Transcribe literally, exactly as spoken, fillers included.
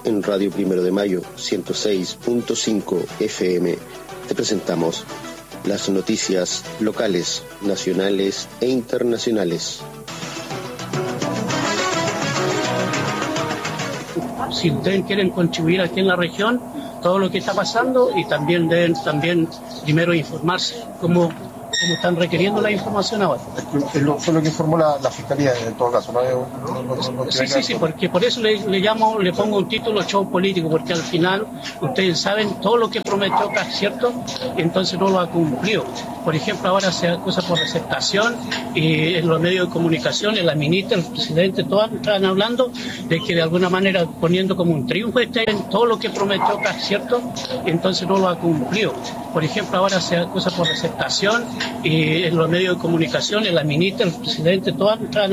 en Radio Primero de Mayo, ciento seis punto cinco F M, te presentamos las noticias locales, nacionales e internacionales. Si ustedes quieren contribuir aquí en la región, todo lo que está pasando, y también deben también primero informarse cómo, cómo están requiriendo la información ahora. Es lo, fue lo que informó la, la Fiscalía en todo caso, ¿no? no, no, no, no sí, sí, sí, porque por eso le, le llamo, le pongo un título show político, porque al final ustedes saben todo lo que prometió, ¿cierto? Entonces no lo ha cumplido. Por ejemplo, ahora se acusa por aceptación y en los medios de comunicación, en la ministra, el presidente, todos están hablando de que de alguna manera poniendo como un triunfo este, en todo lo que prometió, ¿cierto? Entonces no lo ha cumplido. Por ejemplo, ahora se acusa por aceptación y en los medios de comunicación, en la ministra, el presidente, todos están